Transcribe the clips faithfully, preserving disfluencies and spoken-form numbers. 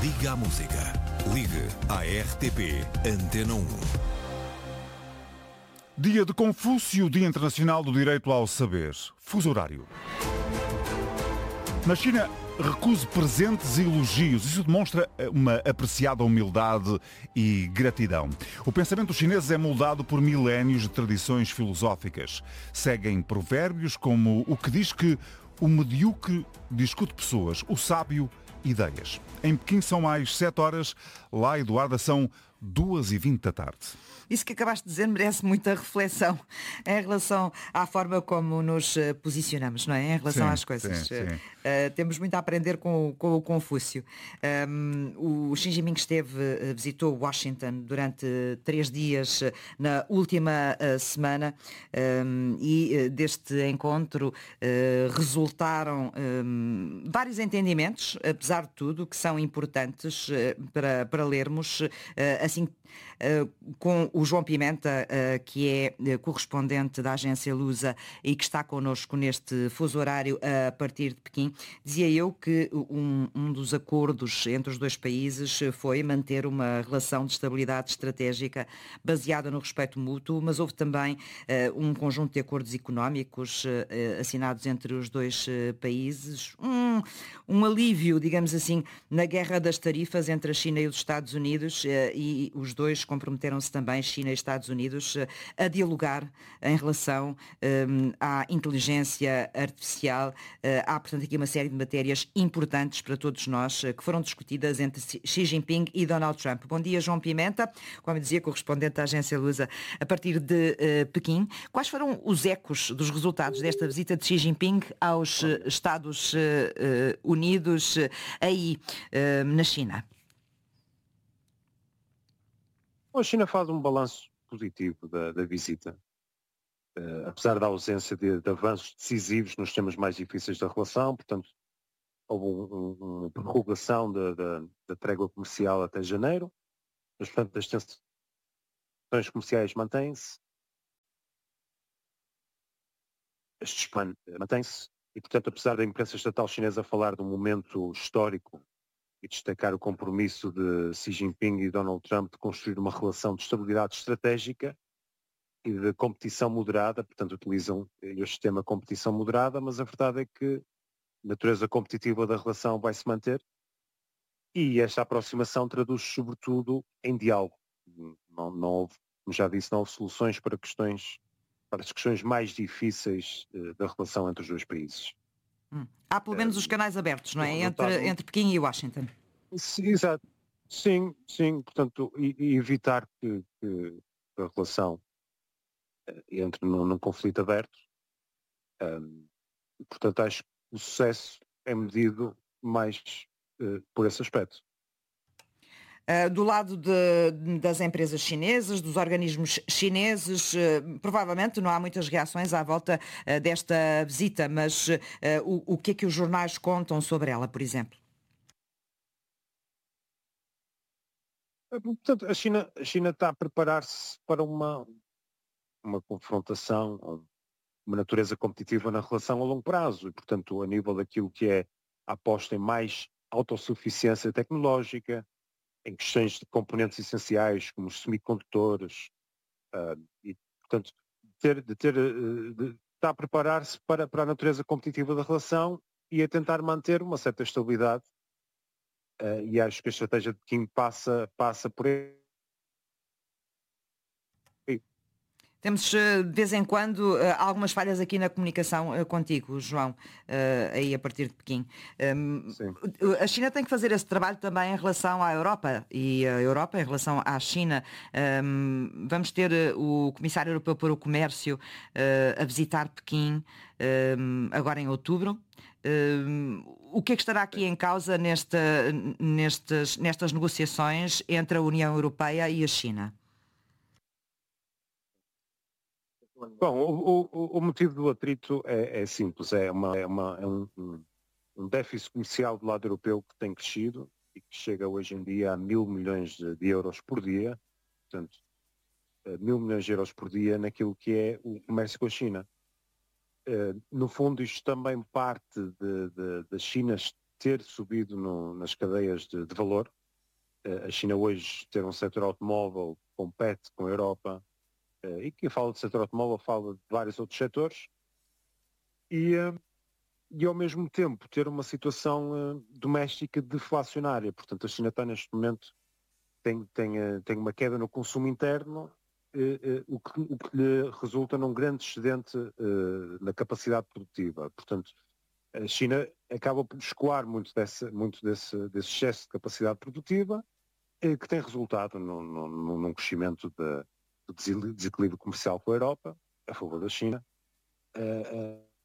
Ligue à música. Ligue à R T P Antena um. Dia de Confúcio, Dia Internacional do Direito ao Saber. Fuso horário. Na China, recuse presentes e elogios. Isso demonstra uma apreciada humildade e gratidão. O pensamento dos chineses é moldado por milénios de tradições filosóficas. Seguem provérbios como o que diz que o medíocre discute pessoas, o sábio ideias. Em Pequim são mais sete horas, lá, Eduarda, são duas e vinte da tarde. Isso que acabaste de dizer merece muita reflexão em relação à forma como nos posicionamos, não é? Em relação sim, às coisas. Sim, sim. Uh, temos muito a aprender com, com o Confúcio. Um, o Xi Jinping esteve, visitou Washington durante três dias na última uh, semana um, e uh, deste encontro uh, resultaram um, vários entendimentos, apesar de tudo, que são importantes uh, para, para lermos, uh, assim uh, com o João Pimenta, uh, que é uh, correspondente da agência Lusa e que está connosco neste fuso horário uh, a partir de Pequim. Dizia eu que um, um dos acordos entre os dois países foi manter uma relação de estabilidade estratégica baseada no respeito mútuo, mas houve também uh, um conjunto de acordos económicos uh, assinados entre os dois uh, países, um, um alívio, digamos assim, na guerra das tarifas entre a China e os Estados Unidos, uh, e os dois comprometeram-se também, China e Estados Unidos, uh, a dialogar em relação um, à inteligência artificial. Uh, há, portanto, aqui uma série de matérias importantes para todos nós que foram discutidas entre Xi Jinping e Donald Trump. Bom dia, João Pimenta, como dizia, correspondente da agência Lusa a partir de uh, Pequim. Quais foram os ecos dos resultados desta visita de Xi Jinping aos uh, Estados uh, uh, Unidos uh, aí uh, na China? A China faz um balanço positivo da, da visita. Uh, apesar da ausência de, de avanços decisivos nos temas mais difíceis da relação, portanto, houve um, um, uma prorrogação da, da, da trégua comercial até janeiro, mas, portanto, as tensões comerciais mantêm-se, este spam mantém-se, e, portanto, apesar da imprensa estatal chinesa falar de um momento histórico e destacar o compromisso de Xi Jinping e Donald Trump de construir uma relação de estabilidade estratégica e de competição moderada, portanto utilizam este tema competição moderada, mas a verdade é que a natureza competitiva da relação vai se manter e esta aproximação traduz-se sobretudo em diálogo. Não, não houve, como já disse, não houve soluções para questões, para as questões mais difíceis uh, da relação entre os dois países. Hum. Há pelo menos um, os canais abertos, não é? Resultado... Entre, entre Pequim e Washington. Sim, exato. Sim, sim, portanto, e, e evitar que, que a relação entre num, num conflito aberto. Um, portanto, acho que o sucesso é medido mais uh, por esse aspecto. Uh, do lado de, das empresas chinesas, dos organismos chineses, uh, provavelmente não há muitas reações à volta uh, desta visita, mas uh, o, o que é que os jornais contam sobre ela, por exemplo? Portanto, a China, a China está a preparar-se para uma, uma confrontação, uma natureza competitiva na relação a longo prazo e, portanto, a nível daquilo que é a aposta em mais autossuficiência tecnológica, em questões de componentes essenciais como os semicondutores, uh, e, portanto, de ter, de ter, uh, de, está a preparar-se para, para a natureza competitiva da relação e a tentar manter uma certa estabilidade, uh, e acho que a estratégia de Pequim passa, passa por aí. Temos, de vez em quando, algumas falhas aqui na comunicação contigo, João, aí a partir de Pequim. Sim. A China tem que fazer esse trabalho também em relação à Europa e a Europa em relação à China. Vamos ter o Comissário Europeu para o Comércio a visitar Pequim agora em outubro. O que é que estará aqui em causa nesta, nestas, nestas negociações entre a União Europeia e a China? Bom, o, o, o motivo do atrito é, é simples, é, uma, é, uma, é um, um déficit comercial do lado europeu que tem crescido e que chega hoje em dia a mil milhões de, de euros por dia, portanto, mil milhões de euros por dia naquilo que é o comércio com a China. Uh, no fundo, isto também parte da China ter subido no, nas cadeias de, de valor. A China hoje ter um setor automóvel que compete com a Europa, e quem fala de setor automóvel fala de vários outros setores, e, e ao mesmo tempo ter uma situação doméstica deflacionária. Portanto, a China está neste momento, tem, tem, tem uma queda no consumo interno, o que, o que lhe resulta num grande excedente na capacidade produtiva. Portanto, a China acaba por escoar muito, desse, muito desse, desse excesso de capacidade produtiva, que tem resultado num, num, num crescimento de, do desequilíbrio comercial com a Europa, a favor da China. Uh, uh...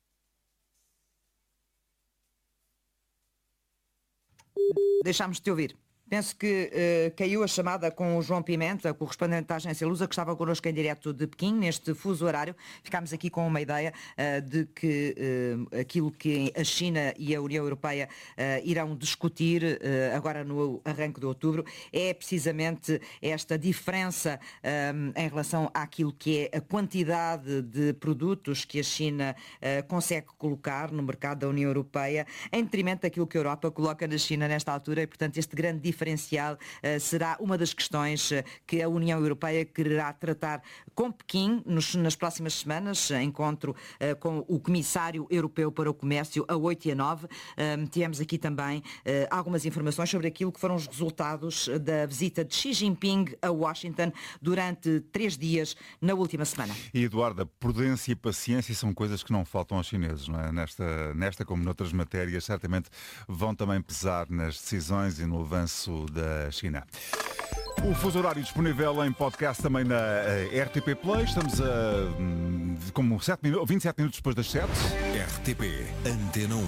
Deixámos de te ouvir. Penso que uh, caiu a chamada com o João Pimenta, correspondente da agência Lusa, que estava connosco em direto de Pequim, neste fuso horário. Ficámos aqui com uma ideia uh, de que uh, aquilo que a China e a União Europeia uh, irão discutir uh, agora no arranque de outubro é precisamente esta diferença um, em relação àquilo que é a quantidade de produtos que a China uh, consegue colocar no mercado da União Europeia, em detrimento daquilo que a Europa coloca na China nesta altura, e portanto este grande diferencial diferencial uh, será uma das questões uh, que a União Europeia quererá tratar com Pequim nos, nas próximas semanas, encontro uh, com o Comissário Europeu para o Comércio a oito e a nove. Uh, tivemos aqui também uh, algumas informações sobre aquilo que foram os resultados da visita de Xi Jinping a Washington durante três dias na última semana. E Eduardo, prudência e paciência são coisas que não faltam aos chineses, não é? Nesta, nesta como noutras matérias, certamente vão também pesar nas decisões e no avanço da China. O fuso horário disponível em podcast também na R T P Play. Estamos a como sete minutos, vinte e sete minutos depois das sete. R T P Antena um.